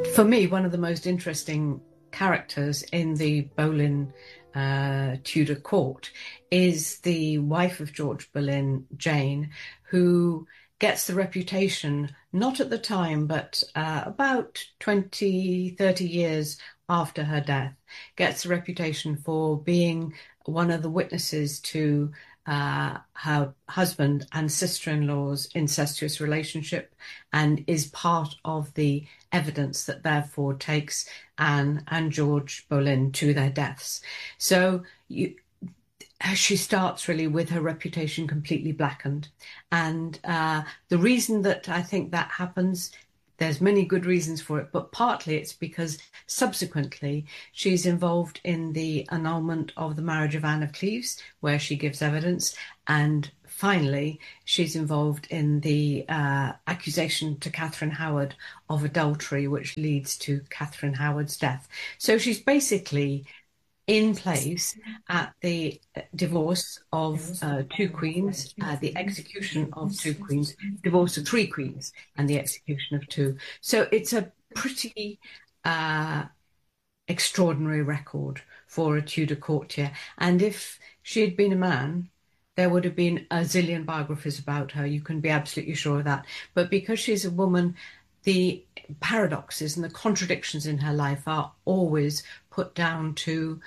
For me, one of the most interesting characters in the Boleyn Tudor court is the wife of George Boleyn, Jane, who gets the reputation, not at the time, but about 20, 30 years after her death, gets the reputation for being one of the witnesses to her husband and sister-in-law's incestuous relationship, and is part of the evidence that therefore takes Anne and George Boleyn to their deaths. So she starts really with her reputation completely blackened. And the reason that I think that happens, there's many good reasons for it, but partly it's because subsequently she's involved in the annulment of the marriage of Anne of Cleves, where she gives evidence, and finally she's involved in the accusation to Catherine Howard of adultery, which leads to Catherine Howard's death. So she's basically in place at the divorce of two queens, the execution of two queens, divorce of three queens, and the execution of two. So it's a pretty extraordinary record for a Tudor courtier. And if she had been a man, there would have been a zillion biographies about her. You can be absolutely sure of that. But because she's a woman, the paradoxes and the contradictions in her life are always put down to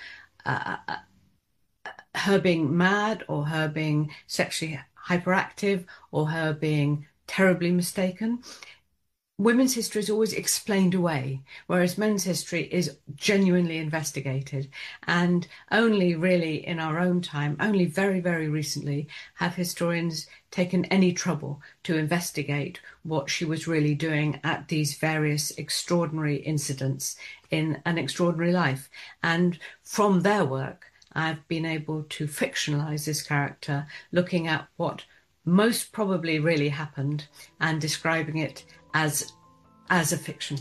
her being mad, or her being sexually hyperactive, or her being terribly mistaken. Women's history is always explained away, whereas men's history is genuinely investigated. And only really in our own time, only very, very recently, have historians taken any trouble to investigate what she was really doing at these various extraordinary incidents in an extraordinary life. And from their work, I've been able to fictionalize this character, looking at what most probably really happened and describing it as a fiction.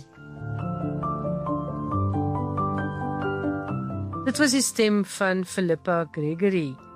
Dit was die stem van Philippa Gregory.